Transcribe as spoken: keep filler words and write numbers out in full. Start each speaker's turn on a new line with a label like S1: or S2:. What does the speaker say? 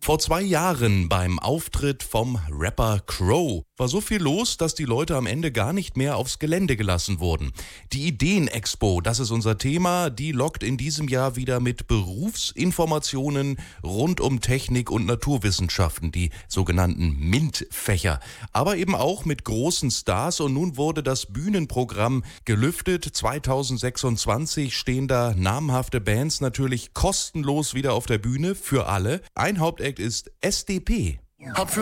S1: Vor zwei Jahren beim Auftritt vom Rapper Crow war so viel los, dass die Leute am Ende gar nicht mehr aufs Gelände gelassen wurden. Die Ideen-Expo, das ist unser Thema, die lockt in diesem Jahr wieder mit Berufsinformationen rund um Technik und Naturwissenschaften, die sogenannten MINT-Fächer. Aber eben auch mit großen Stars und nun wurde das Bühnenprogramm gelüftet. zweitausendsechsundzwanzig stehen da namhafte Bands natürlich kostenlos wieder auf der Bühne für alle. Ein Hauptact ist S D P.
S2: Hab für